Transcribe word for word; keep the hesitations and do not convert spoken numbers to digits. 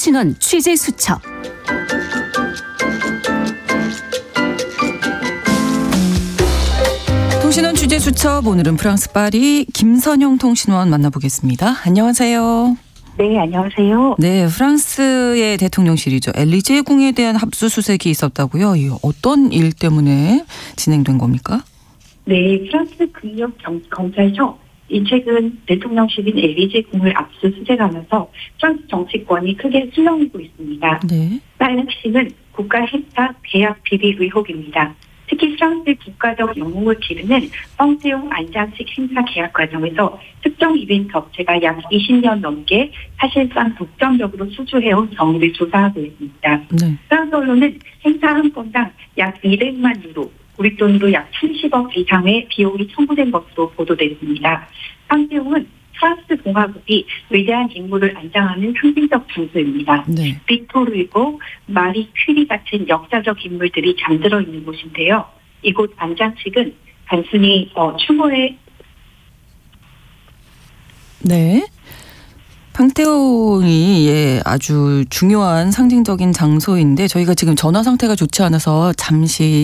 통신원 취재 수첩. 통신원 취재 수첩, 오늘은 프랑스 파리 김선영 통신원 만나보겠습니다. 안녕하세요. 네, 안녕하세요. 네, 프랑스의 대통령실이죠. 엘리제 궁에 대한 압수수색이 있었다고요. 이 어떤 일 때문에 진행된 겁니까? 네, 프랑스 근력 경, 검찰청 이 최근 대통령실인 엘리제 궁을 압수수색하면서 프랑스 정치권이 크게 술렁이고 있습니다. 네. 다른 핵심은 국가 행사 계약 비리 의혹입니다. 특히 프랑스의 국가적 영웅을 기르는 펑세용 안장식 행사 계약 과정에서 특정 이벤트 업체가 약 이십 년 넘게 사실상 독점적으로 수주해온 경위를 조사하고 있습니다. 네. 프랑스 언론은 행사 한 건당 약 이백만 유로, 우리 돈으로 약 삼십억 이상의 비용이 청구된 것으로 보도됐습니다. 팡세용은 프랑스 공화국이 위대한 인물을 안장하는 상징적 장소입니다. 네. 빅토르 후고, 마리 퀴리 같은 역사적 인물들이 잠들어 있는 곳인데요. 이곳 안장식은 단순히 어, 추모의 네. 팡테옹이 예, 아주 중요한 상징적인 장소인데 저희가 지금 전화 상태가 좋지 않아서 잠시